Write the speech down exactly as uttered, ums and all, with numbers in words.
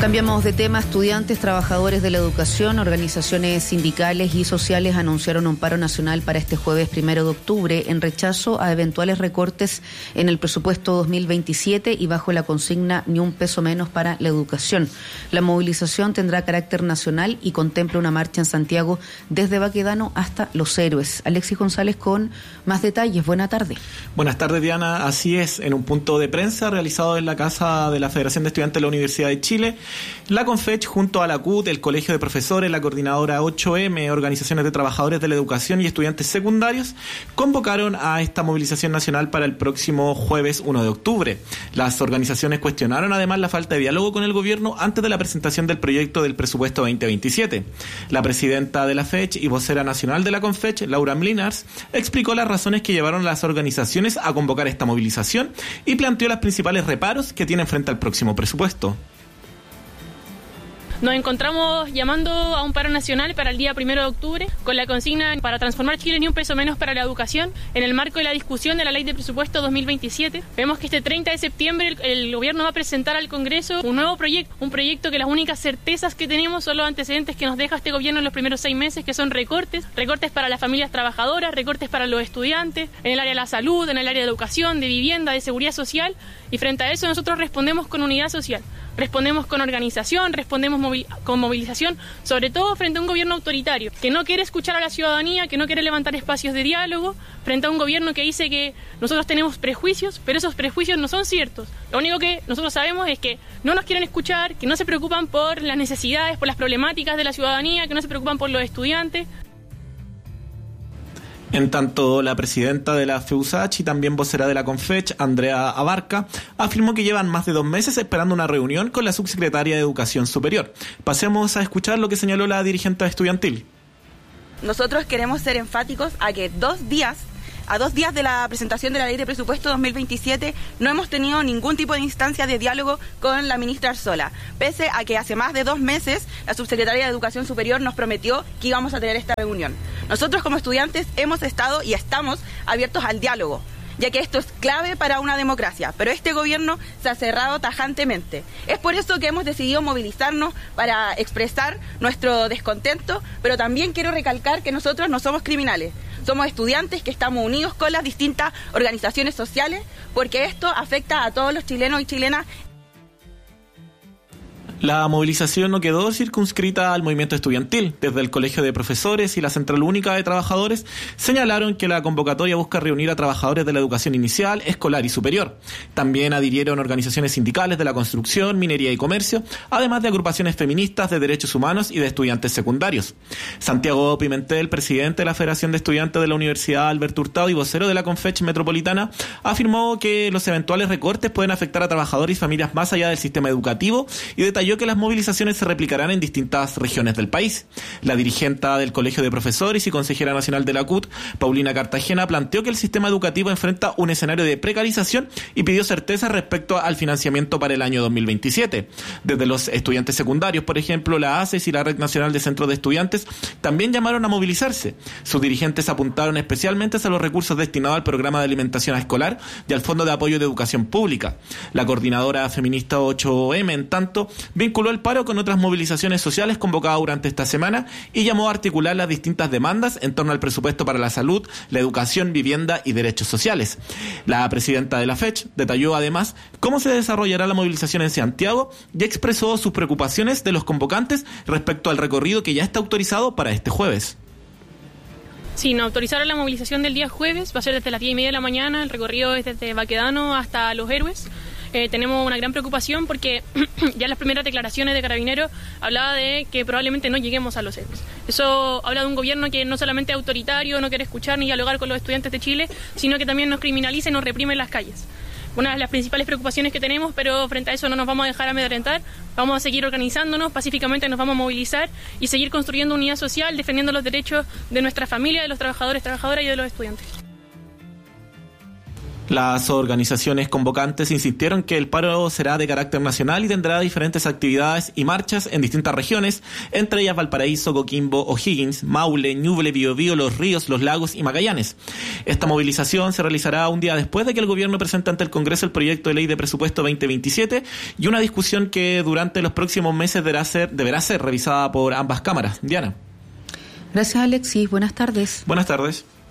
Cambiamos de tema. Estudiantes, trabajadores de la educación, organizaciones sindicales y sociales anunciaron un paro nacional para este jueves primero de octubre en rechazo a eventuales recortes en el presupuesto dos mil veintisiete y bajo la consigna ni un peso menos para la educación. La movilización tendrá carácter nacional y contempla una marcha en Santiago desde Baquedano hasta Los Héroes. Alexis González con más detalles. Buena tarde. Buenas tardes, Diana. Así es, en un punto de prensa realizado en la Casa de la Federación de Estudiantes de la Universidad de Chile, la CONFECH, junto a la C U T, el Colegio de Profesores, la Coordinadora ocho eme, organizaciones de trabajadores de la educación y estudiantes secundarios, convocaron a esta movilización nacional para el próximo jueves uno de octubre. Las organizaciones cuestionaron además la falta de diálogo con el gobierno antes de la presentación del proyecto del presupuesto veinte veintisiete. La presidenta de la FECH y vocera nacional de la CONFECH, Laura Mlinars, explicó las razones que llevaron a las organizaciones a convocar esta movilización y planteó los principales reparos que tienen frente al próximo presupuesto. Nos encontramos llamando a un paro nacional para el día primero de octubre con la consigna para transformar Chile ni un peso menos para la educación en el marco de la discusión de la Ley de Presupuesto dos mil veintisiete. Vemos que este treinta de septiembre el, el gobierno va a presentar al Congreso un nuevo proyecto, un proyecto que las únicas certezas que tenemos son los antecedentes que nos deja este gobierno en los primeros seis meses, que son recortes, recortes para las familias trabajadoras, recortes para los estudiantes, en el área de la salud, en el área de educación, de vivienda, de seguridad social, y frente a eso nosotros respondemos con unidad social. Respondemos con organización, respondemos movil- con movilización, sobre todo frente a un gobierno autoritario, que no quiere escuchar a la ciudadanía, que no quiere levantar espacios de diálogo, frente a un gobierno que dice que nosotros tenemos prejuicios, pero esos prejuicios no son ciertos. Lo único que nosotros sabemos es que no nos quieren escuchar, que no se preocupan por las necesidades, por las problemáticas de la ciudadanía, que no se preocupan por los estudiantes. En tanto, la presidenta de la FEUSACH y también vocera de la CONFECH, Andrea Abarca, afirmó que llevan más de dos meses esperando una reunión con la subsecretaria de Educación Superior. Pasemos a escuchar lo que señaló la dirigente estudiantil. Nosotros queremos ser enfáticos a que dos días, a dos días de la presentación de la Ley de Presupuesto dos mil veintisiete, no hemos tenido ningún tipo de instancia de diálogo con la ministra Arzola, pese a que hace más de dos meses la subsecretaria de Educación Superior nos prometió que íbamos a tener esta reunión. Nosotros como estudiantes hemos estado y estamos abiertos al diálogo, ya que esto es clave para una democracia, pero este gobierno se ha cerrado tajantemente. Es por eso que hemos decidido movilizarnos para expresar nuestro descontento, pero también quiero recalcar que nosotros no somos criminales, somos estudiantes que estamos unidos con las distintas organizaciones sociales, porque esto afecta a todos los chilenos y chilenas. La movilización no quedó circunscrita al movimiento estudiantil. Desde el Colegio de Profesores y la Central Única de Trabajadores señalaron que la convocatoria busca reunir a trabajadores de la educación inicial, escolar y superior. También adhirieron organizaciones sindicales de la construcción, minería y comercio, además de agrupaciones feministas de derechos humanos y de estudiantes secundarios. Santiago Pimentel, presidente de la Federación de Estudiantes de la Universidad Alberto Hurtado y vocero de la CONFECH Metropolitana, afirmó que los eventuales recortes pueden afectar a trabajadores y familias más allá del sistema educativo y detalló que las movilizaciones se replicarán en distintas regiones del país. La dirigenta del Colegio de Profesores y consejera nacional de la C U T, Paulina Cartagena, planteó que el sistema educativo enfrenta un escenario de precarización y pidió certeza respecto al financiamiento para el año dos mil veintisiete. Desde los estudiantes secundarios, por ejemplo, la A C E S y la Red Nacional de Centros de Estudiantes también llamaron a movilizarse. Sus dirigentes apuntaron especialmente a los recursos destinados al programa de alimentación escolar y al Fondo de Apoyo de Educación Pública. La coordinadora feminista ocho eme, en tanto, vinculó el paro con otras movilizaciones sociales convocadas durante esta semana y llamó a articular las distintas demandas en torno al presupuesto para la salud, la educación, vivienda y derechos sociales. La presidenta de la FECH detalló además cómo se desarrollará la movilización en Santiago y expresó sus preocupaciones de los convocantes respecto al recorrido que ya está autorizado para este jueves. Sí, nos autorizaron la movilización del día jueves, va a ser desde las diez y media de la mañana, el recorrido es desde Baquedano hasta Los Héroes. Eh, tenemos una gran preocupación porque ya las primeras declaraciones de Carabineros hablaba de que probablemente no lleguemos a Los Héroes. Eso habla de un gobierno que no solamente es autoritario, no quiere escuchar ni dialogar con los estudiantes de Chile, sino que también nos criminaliza y nos reprime en las calles. Una de las principales preocupaciones que tenemos, pero frente a eso no nos vamos a dejar amedrentar, vamos a seguir organizándonos, pacíficamente nos vamos a movilizar y seguir construyendo unidad social, defendiendo los derechos de nuestra familia, de los trabajadores, trabajadoras y de los estudiantes. Las organizaciones convocantes insistieron que el paro será de carácter nacional y tendrá diferentes actividades y marchas en distintas regiones, entre ellas Valparaíso, Coquimbo, O'Higgins, Maule, Ñuble, Biobío, Los Ríos, Los Lagos y Magallanes. Esta movilización se realizará un día después de que el gobierno presente ante el Congreso el proyecto de ley de presupuesto veinte veintisiete y una discusión que durante los próximos meses deberá ser, deberá ser revisada por ambas cámaras. Diana. Gracias, Alexis. Buenas tardes. Buenas tardes.